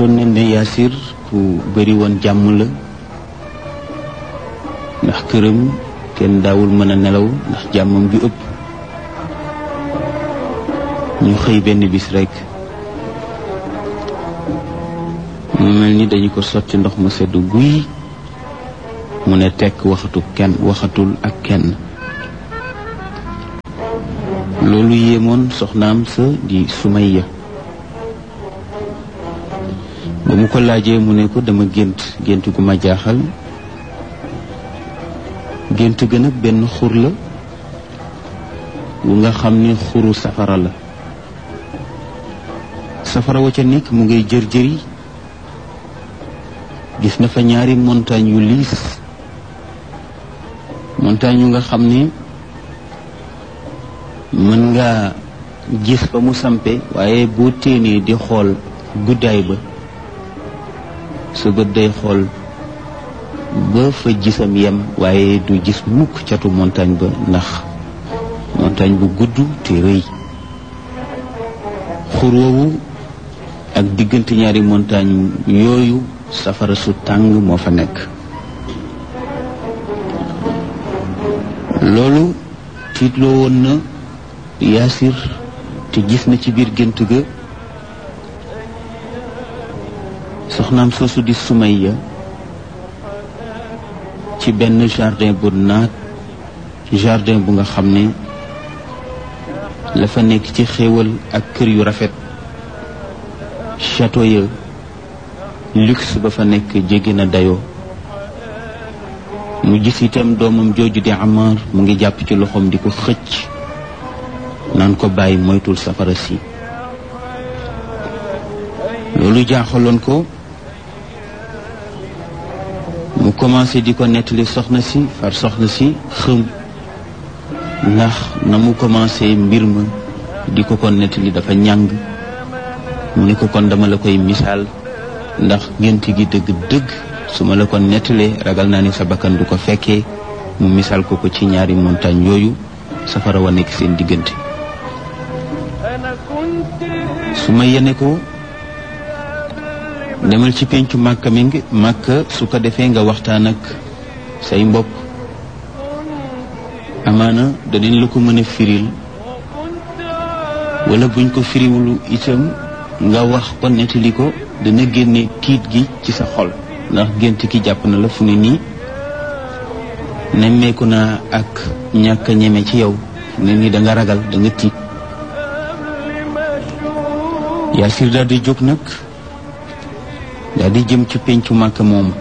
gisoon nañ ne Yaasir ku bëri woon jàmm la ndax këram kenn daawul mën a nelaw ndax jàmmam ju ëpp. ñu xëy benn bis rekk mu mel ni dañu ko sotti ndox mu sedd guy mu ne tekk waxatul ak kenn. loolu yéemoon soxnaam sa di Sumayya. ba mu ko laajee mu ne ko dama gént gu ma jaaxal. gént ga nag benn xur la wu nga xam ne xuru safara la. safara wa ca nekk mu ngay jër-jëri. gis na fa ñaari montagne yu liis. montagne yu nga xam ne mën nga gis ba mu sampe waaye boo téenee di xool guddaay ba sa bët day xool ba fa gisam yem waaye du gis mukk catu montagne ba ndax montagne bu gudd te rëy. xur woowu ak diggante ñaari montagne yooyu safara su tàng moo fa nekk. loolu tiitloo woon na Yaasir te gis na ci biir gént ga soxnaam soosu di Sumayya ci benn jardin bu naat, jardin bu nga xam ne la fa nekk ci xéewal ak kër yu rafet, château ya luxe ba fa nekk jéggi na dayoo. mu gis itam doomam jooju di Amar mu ngi jàpp ci loxoom di ko xëcc naan ko bàyyi moytul safara si. loolu jaaxaloon ko mu commencé di ko nettali soxna si, far soxna si xëm ndax na mu commencé mbir ma di ko nettali dafa ñàng. mu ne ko kon dama la koy misaal ndax gént gi dëgg-dëgg su ma la ko nettalee ragal naa ni sa bakkan du ko fekkee. mu misaal ko ci ñaari montagne yooyu safara wa nekk seen diggante. su ma yene ko demal ci pencu Màkka su ko defee nga waxtaan ak say mbokk amaana danañ la ko mën a firil wala buñ ko firiwulu itam nga wax ko nettali ko dana génne tiit gi ci sa xol ndax gént ki jàpp na la fu ne nii nemmeeku naa ak ñàkk a ñeme ci yow fu ne nii da nga ragal da nga tiit. Yaasir daal di jóg nag daal di jëm ci pencu Màkka moomu.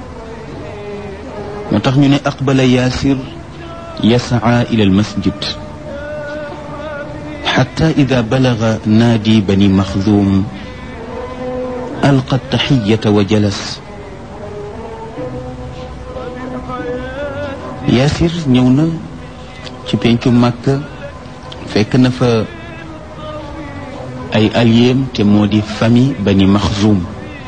moo tax ñu ne aqbala Yaasir yasaa ila al masjid xatta ida balaga naadi bani maxdum alqa taxiyata wa jalas. Yaasir ñëw na ci pencu Màkka fekk na fa ay alliéem te moo di famille bani maxzum.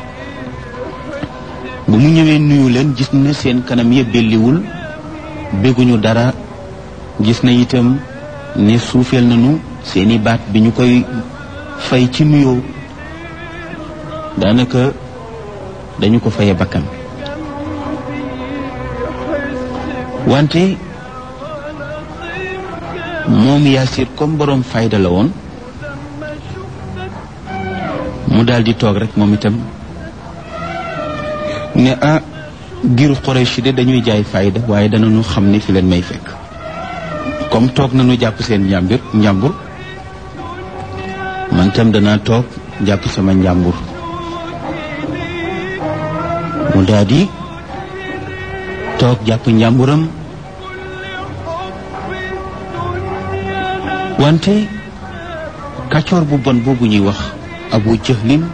bu mu ñëwee nuyu leen gis na seen kanam ya belliwul bégguñu dara. gis na itam ne suufeel nañu seeni baat bi ñu koy fay ci nuyoo daanaka dañu ko faye bakkan. wante moom Yaasir comme boroom fayda la woon mu daal di toog rek moom itam ne giru Quraysh de dañuy jaay fayda waaye danañu xam ne fi leen may fekk. comme toog nañu jàpp seen njàmbur man tam danaa toog jàpp sama njàmbur. mu daal di toog jàpp njàmburam. wante kàccoor bu bon boobu ñuy wax Abu Jahlin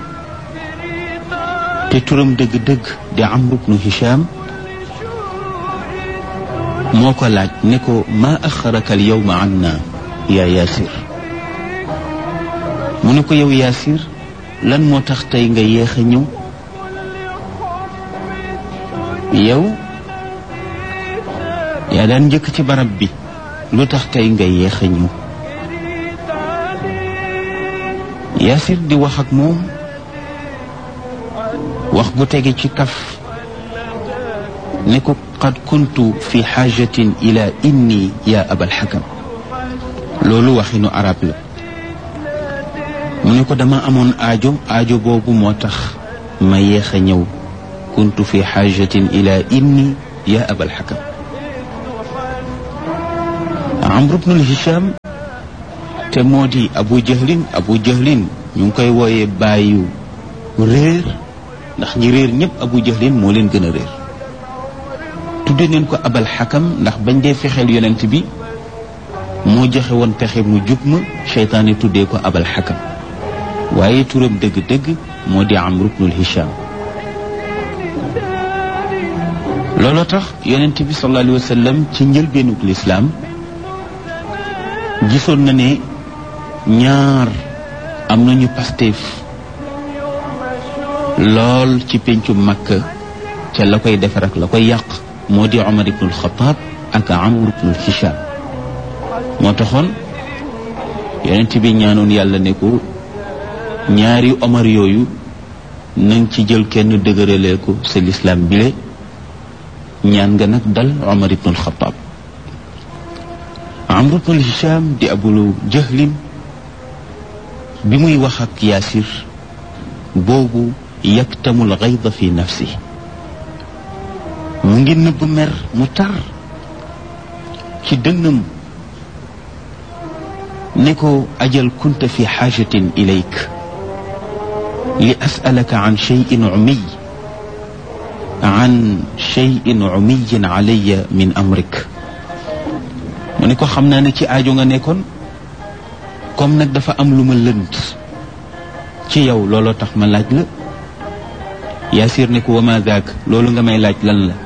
te turam dëgg-dëgg di Amr ibn Hisham moo ko laaj ne ko maa axaraka al yawma anna yaa Yaasir. mu ne ko yow Yaasir lan moo tax tey nga yéex a ñëw. yow yaa daan njëkk ci barab bi lu tax tey nga yéex a ñëw. Yaasir di wax ak moom wax bu tege ci kaf ne ko qad kuntu fi xaajatin ila inni ya abal xakam loolu waxinu arab la mu ne ko dama amoon aajo boobu moo tax ma yéex a ñëw kuntu fi xaajatin ila inni ya abal xakam Amr ibnul Hisham te moo di Abu Jahlin ñu ngi koy wooyee bàyyu réer ndax ñi réer ñëpp Abu Jahlin moo leen gën a réer tudde neen ko abal xakam ndax bañ dee fexeel yonent bi moo joxe woon pexe mu jub ma seytaane tuddee ko abal xakam waaye turam dëgg-dëgg moo di Amr ibnul Hisham looloo tax yonent bi sallallahu alayhi wa sallam ci njëlbeenug lislaam gisoon na ne ñaar am nañu pasteef lool ci péncu Makka ca la koy defar ak la koy yàq moo di Omar ibnul Xataab ak Amr ibnul Hisham moo taxoon yonent bi ñaanoon yàlla ne ko ñaari Omar yooyu nang ci jël kenn dëgëralee ko sa lislaam bile ñaan nga nag dal Omar ibnul Xataab Amr ibnul Hisham di Abu Jahlin bi muy wax ak Yaasir boobu yaktamul gayda fi nafsi mu ngi nëbb mer mu tar ci dënnam ne ko ajal kunta fi xaajatin ilayk li asalaka an cheyin umiy an cheyin umiyin alaya min amrik mu ne ko xam naa ne ci aajo nga nekkoon comme nag dafa am lu ma lënt ci yow looloo tax ma laaj la Yaasir ne ko wa ma daak loolu nga may laaj lan la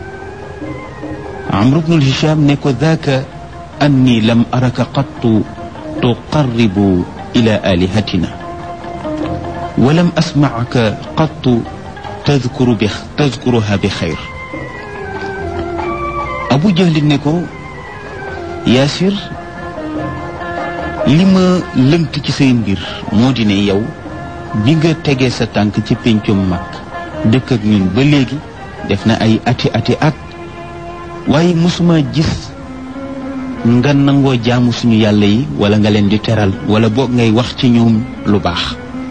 Amr ibnul Hisham ne ko daaka anni lam araka qattu tuqarribu ila alihatina wa lam asma'aka qattu tadkuruha bi xayr Abu Jahl ne ko Yaasir li ma lënt ci say mbir moo di ne yow bi nga tegee sa tànk ci péncum mag dëkk ak ñun ba léegi def na ay ati at waaye mosuma gis nga nangoo jaamu suñu yàlla yi wala nga leen di teral wala boog ngay wax ci ñoom lu baax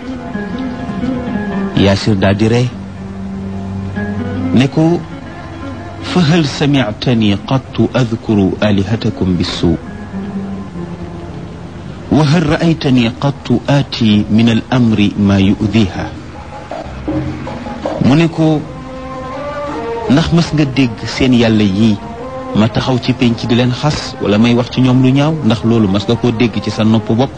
Yaasir daal di ree ne ko fa hal sami'tani qattu adkuru alihatakum bissuu wa hal ra'aytani qattu aati min al amri ma yu'diha mu ne ko ndax mas nga dégg seen yàlla yii ma taxaw ci penc di leen xas wala may wax ci ñoom lu ñaaw ndax loolu mas nga koo dégg ci sa nopp bopp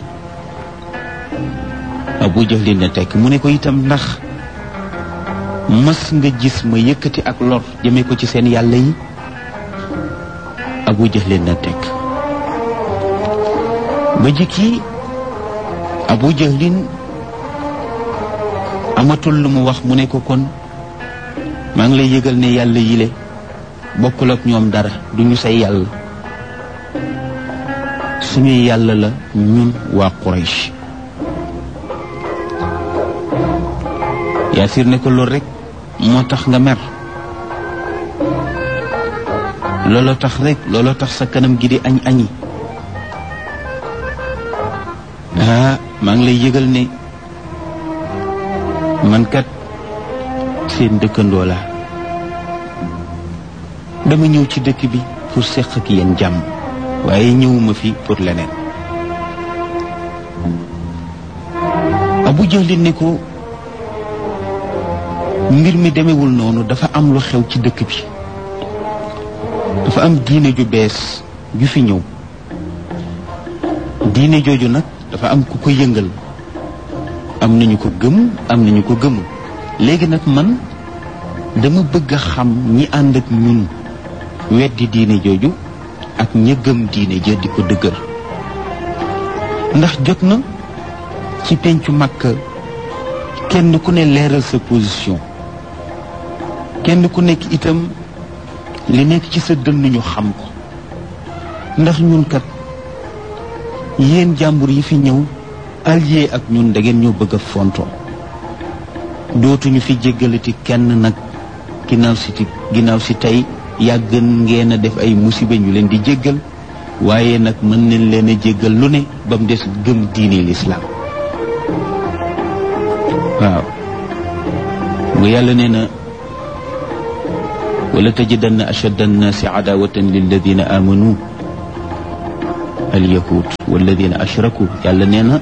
Abu Jahl ne tekk mu ne ko itam ndax mas nga gis ma yëkkati ak lor jëmee ko ci seen yàlla yi Abu Jahl ne tekk ba jikki Abu Jahlin amatul lu mu wax mu ne ko kon maa ngi lay yëgal ne yàlla yile bokkul ak ñoom dara duñu say yàlla suñuy yàlla la ñun waa Quraysh Yaasir ne ko loolu rek moo tax nga mer looloo tax sa kanam gi di añi maa ngi lay yëgal ne man kat seen dëkkandoo la dama ñëw ci dëkk bi pour seq ak yéen jàmm waaye ñëwuma fi pour leneen Abu Jahl ne ko mbir mi demewul noonu dafa am lu xew ci dëkk bi dafa am diine ju bees ju fi ñëw diine jooju nag dafa am ku ko yëngal am nañu ko gëm am nañu ko gëmul léegi nag man dama bëgg a xam ñi ànd ak ñun weddi diine jooju ak ña gëm diine ja di ko dëgër ndax jot na ci pencu Makka kenn ku ne leeral sa position kenn ku nekk itam li nekk ci sa dënn ñu xam ko ndax ñun kat yéen jàmbur yi fi ñëw allié ak ñun da ngeen ñoo bëgg a fontoo dootuñu fi jéggalati kenn nag ginnaaw si tey yàgg ngeen a def ay musiba ñu leen di jéggal waaye nag mën nañ leen a jéggal lu ne ba mu des gëm diine lislaam waaw nga yàlla nee na wala tajidanna ashadda annaasi adawatan lilladina amanu alyahud walladina ashraku yàlla nee na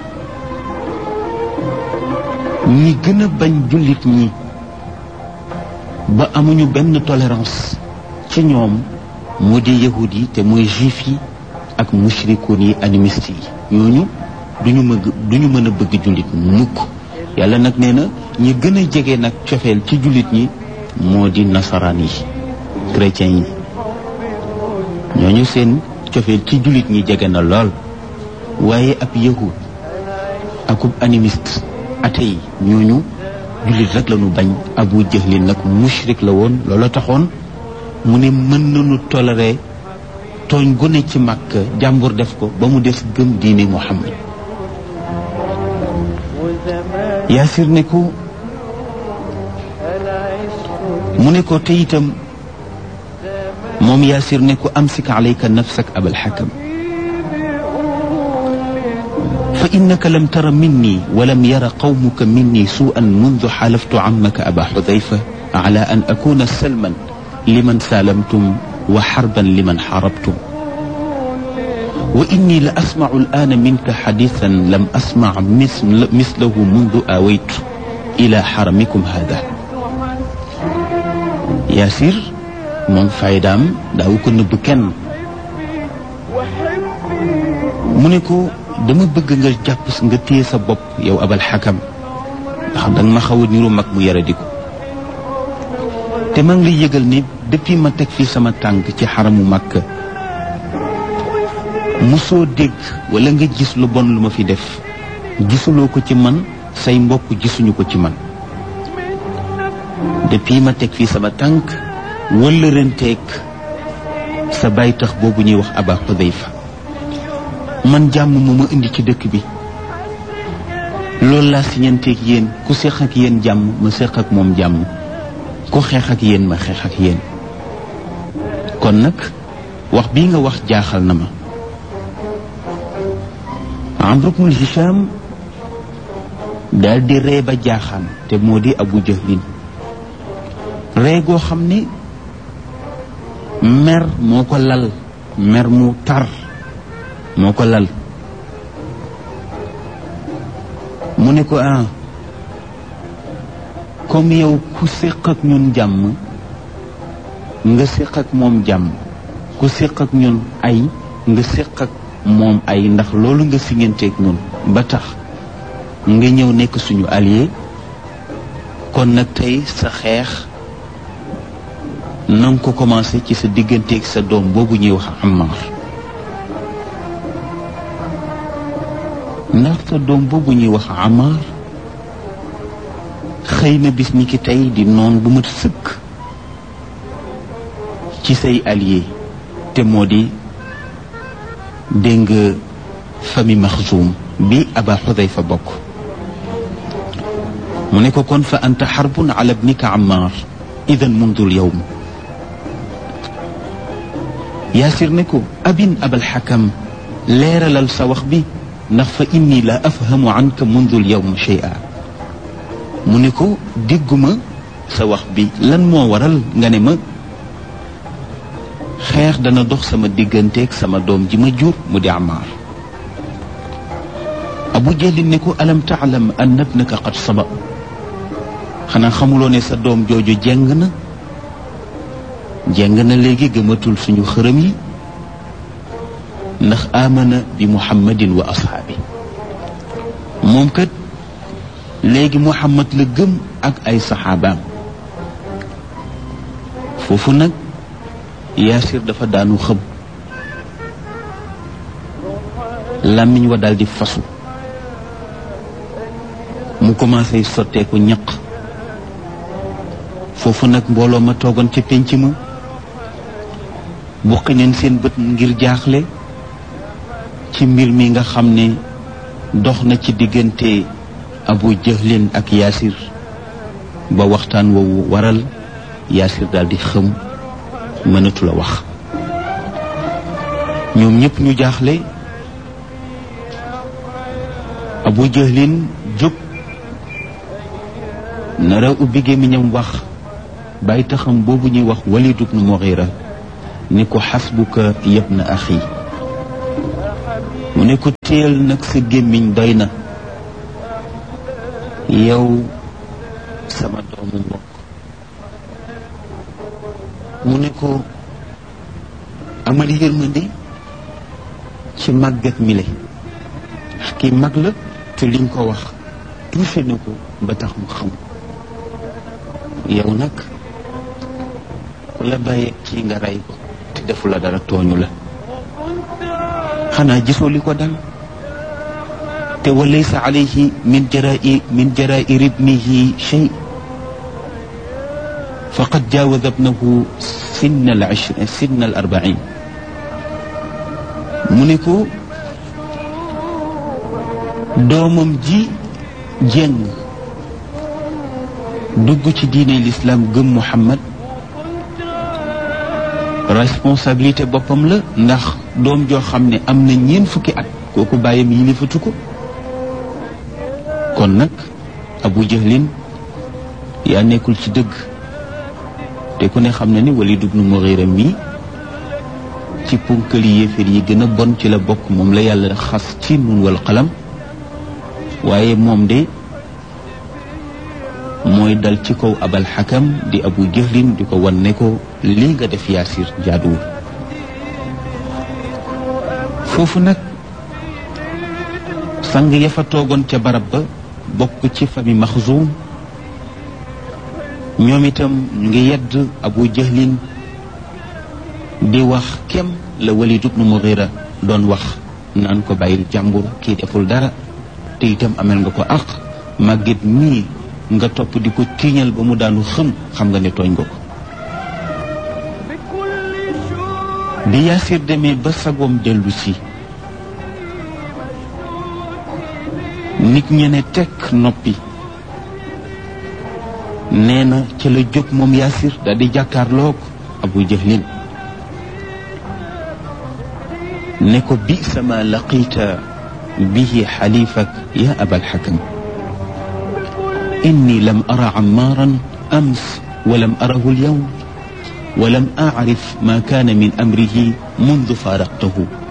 ñi gën a bañ jullit ñi ba amuñu benn tolérance ci ñoom moo di yahud yi te mooy juif yi ak mushrikoon yi animiste yi ñooñu duñu mën a bëgg jullit mukk yàlla nag nee na ñi gën a jege nag cofeel ci jullit ñi moo di nasaraan yi chrétiens yi ñooñu seen cofeel ci jullit ñi jege na lool waaye ab yahud akub animiste ate yi ñooñu jullit rek la ñu bañ. Abu Jahlin nag mushrik la woon loola taxoon mu ne mën nañu toléré tooñ gu ne ci Makka jàmbur def ko ba mu des gëm diine Muhammad. Yaasir ne ko mu ne ko te itam moom Yaasir ne ko amsik alayka nafsak abal xakam fa innaka lam tara minni walam yara qawmuka minni suu'an mundu xalaftu ammaka aba xudayfa ala an akuna salman liman salamtum wa xarban liman xarabtum wa inni la asmacu al'aana minka xadiisan lam asmac mislahu mundu aawaytu ila xaramikum haada. Yaasir moom faydaam daawu ko nëbb kenn mu ne ko dama bëgg nga jàpp nga téye sa bopp yow abal xakam ndax danga ma xaw a niru mag mu yaradiku te maa ngi lay yëgal ni depuis ma teg fii sama tànk ci xaramu Makka musoo dégg wala nga gis lu bon lu ma fi def gisuloo ko ci man say mbokk gisuñu ko ci man depuis ma teg fii sama tànk wala renteeg sa baay tax boobu ñuy wax Aba Xudayfa man jàmm moo ma indi ci dëkk bi loolu laa siñanteeg yéen ku seq ak yéen jàmm ma seq ak moom jàmm ku xeex ak yéen ma xeex ak yéen kon nag wax bii nga wax jaaxal na ma. Amr ibn Hisham daal di ree ba jaaxaan te moo di Abu Jahlin ree goo xam ni mer moo ko lal mer mu tar moo ko lal mu ne ko comme yow ku séq ak ñun jàmm nga séq ak moom jàmm ku séq ak ñun ay nga séq ak moom ay ndax loolu nga siñanteeg ñun ba tax nga ñëw nekk suñu allié kon nag tey sa xeex na nga ko commencé ci sa digganteeg sa doom boobu ñuy wax Ammar ndax sa doom boobu ñuy wax Ammar xëy na bis ni ki tey di noon bu mat sëkk ci say allié te moo di dégg nga famille Maxzuum bi Aba Xudayfa bokk mu ne ko kon fa anta xarbun ala ibnika Ammar idan mundu lyawm. Yaasir ne ko abin abal xakam leeralal sa wax bi ndax fa inni la afhamu anka mundu lyawm shay'a mu ne ko dégguma sa wax bi lan moo waral nga ne ma xeex dana dox sama digganteeg sama doom ji ma jur mu di Ammar. Abu Jahlin ne ko alam taalam anna ibnaka qad saba xanaa xamuloo ne sa doom jooju jeng na léegi gëmatul suñu xërëm yi ndax amana bi muhammadin wa ashaabi moom kat léegi Muhammad la gëm ak ay saxaabaam. foofu nag Yaasir dafa daanu xëm làmmiñ wa daldi fasu mu commencé sotteeku ñaq. foofu nag mbooloo ma toogoon ca pénc ma buqi neen seen bët ngir jaaxle ci mbir mi nga xam ne dox na ci diggante Abu Jahlin ak Yaasir ba waxtaan woowu waral Yaasir daal di xëm mënatu la wax. ñoom ñëpp ñu jaaxle. Abu Jahlin jóg nara ubbi gémmiñam wax bàyyi taxam boobu ñuy wax Walid ibn Mughira ni ko xasbuka yabna axi, mu ne ko téyel nag sa gémmiñ doy na yow sama doomu mbokk. mu ne ko amal yërmande ci màggat mi le kii mag la te liñ ko wax touché na ko ba tax mu xam. yow nag ku la bàyyee kii nga rey ko te defu la dara tooñu la, xanaa gisoo li ko dal te wa laysa alayhi min jaraa'ir ibnihi shay faqad jaawaza ibnahu sinna al 40. mu ne ko doomam ji jéng dugg ci diine l'islam gëm Muhammad responsabilité boppam la, ndax doom joo xam ne am na 4 fukki at kooku bàyyam yilifatu ko. kon nag Abu Jahlin yaa nekkul ci dëgg, te ku ne xam na ni Walid ibn Mughira mi ci punkali yéeféer yi gën a bon ci la bokk, moom la yàlla xas ci Nuun wal Qalam. waaye moom de mooy dal ci kaw Abal Hakam di Abu Jahlin di ko wan ne ko lii nga def Yaasir jaaduwul. foofu nag sang ya fa toogoon ca barab ba bokk ci famille Maxzum ñoom itam ñu ngi yedd Abu Jahlin di wax kem la Walid ibn Mughira doon wax naan ko bàyyil jàmbur kii deful dara te itam amel nga ko àq, màgget nii nga topp di ko tiiñal ba mu daanu xam nga ne tooñ nga ko. bi Yaasir demee ba sagoom dellu si nit ñi ne tekk noppi, nee na ca la jóg moom Yaasir daal di jàkkaarloog Abu Jahlin ne ko bi sama laqita bihi xalifak ya Abal Hakam inni lam ara Ammaaran ams wa lam arahu alyawm wa lam aarif ma kaana min amrihi mundu faaraqtahu